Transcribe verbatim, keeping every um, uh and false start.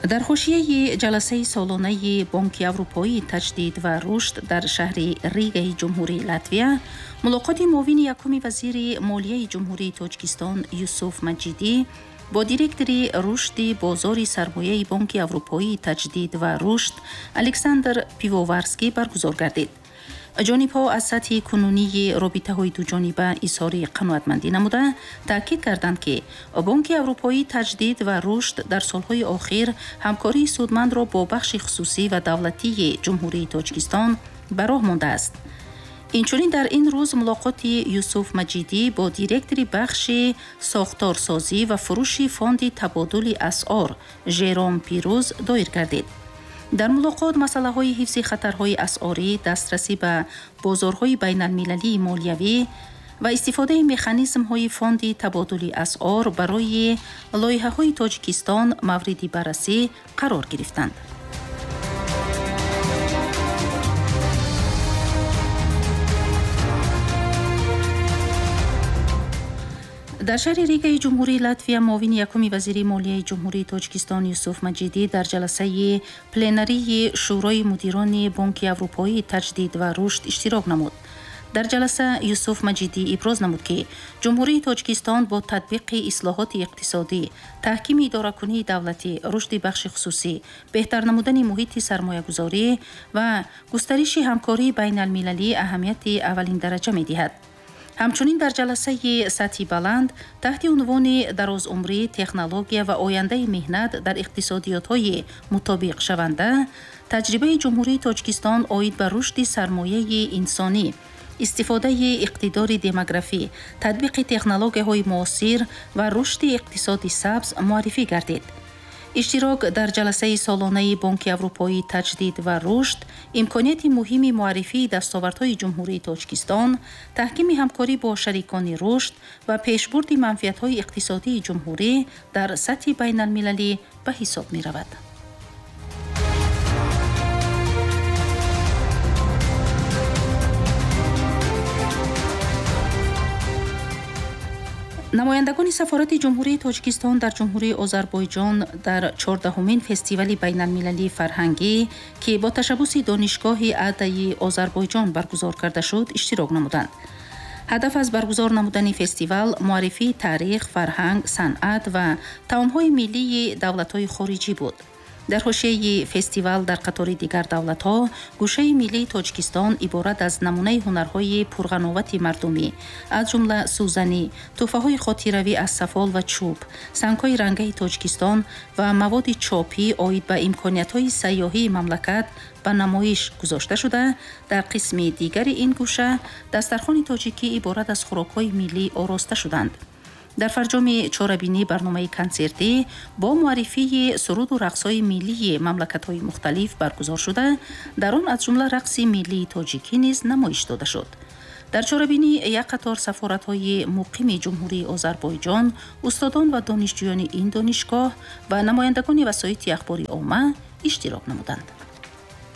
در حاشیه جلسه سالانه بانک اروپایی تجدید و رشد در شهر ریگای جمهوری لاتویا، ملاقات معاون یکم وزیر مالیه جمهوری تاجیکستان یوسف مجیدی با دیرکتور رشد بازار سرمایه بانک اروپایی تجدید و رشد الکساندر پیووارسکی برگزار گردید. جانب‌ها از سطح کنونی رابطه‌های دو جانبه اظهار قناعتمندی نموده تاکید کردند که بانک اروپایی تجدید و رشد در سالهای اخیر همکاری سودمند را با بخش خصوصی و دولتی جمهوری تاجیکستان به راه مانده است. اینچنین در این روز ملاقات یوسف مجیدی با دیرکتور بخش ساختارسازی و فروش فاند تبادل اسعار ژروم پیروز دایر گردید. در ملاقات مسئله های حفظ خطرهای اسعاری، دسترسی به بازارهای بین المللی مالیوی و استفاده مکانیزم های فاند تبادل اسعار برای لایحه های تاجیکستان مورد بررسی قرار گرفتند. در شهر ریگای جمهوری لاتویا، معاون یکم وزیر مالیه جمهوری تاجیکستان یوسف مجیدی در جلسه پلنری شورای مدیران بانک اروپایی تجدید و رشد اشتراک نمود. در جلسه یوسف مجیدی ابراز نمود که جمهوری تاجیکستان با تطبیق اصلاحات اقتصادی، تحکیم اداره‌کنی دولتی، رشد بخش خصوصی، بهتر نمودن محیط سرمایه‌گذاری و گسترش همکاری بین المللی اهمیت اولین درجه می‌دهد. همچنین در جلسه سطحی بلند تحت عنوان درازعمری، تکنولوژی و آینده مهنت در اقتصادیات‌های مطابق شونده، تجربه جمهوری تاجیکستان عاید به رشد سرمایه انسانی، استفاده اقتدار دموگرافی، تطبیق تکنولوژی‌های معاصر و رشد اقتصادی سبز معرفی گردید. اشتراک در جلسه سالانه بانک اروپایی تجدید و رشد امکانیت مهمی معرفی دستاوردهای جمهوری تاجیکستان، تحکیم همکاری با شریکان رشد و پیشبرد منفعت‌های اقتصادی جمهوری در سطح بین المللی به حساب می رود. نمایندگان سفارت جمهوری تاجیکستان در جمهوری آذربایجان در چهاردهمین فستیوال بین المللی فرهنگی که با تشبث دانشگاه ادای آذربایجان برگزار کرده شد اشتراک نمودند. هدف از برگزار نمودن فستیوال معرفی تاریخ، فرهنگ، صنعت و طعم‌های ملی دولت‌های خارجی بود. در حاشیه فستیوال در قطار دیگر دولت‌ها، گوشه ملی تاجیکستان عبارت از نمونه هنرهای پرغناوت مردمی از جمله سوزنی، تحفه‌های خاطره‌ای از سفال و چوب، سنگ‌های رنگی تاجیکستان و مواد چاپی عاید به امکانیت‌های سیاحی مملکت به نمایش گذاشته شده. در قسم دیگر این گوشه دسترخوان تاجیکی عبارت از خوراک‌های ملی آراسته شدند. در فرجام چهاربینی برنامه کنسرتی با معرفی سرود و رقص‌های ملی مملکت‌های مختلف برگزار شده، در آن از جمله رقص ملی تاجیکی نیز نمایش داده شد. در چهاربینی یک قطار سفارت‌های مقیم جمهوری آذربایجان، استادان و دانشجویان این دانشگاه و نمایندگان وسایط اخباری عامه اشتراک نمودند.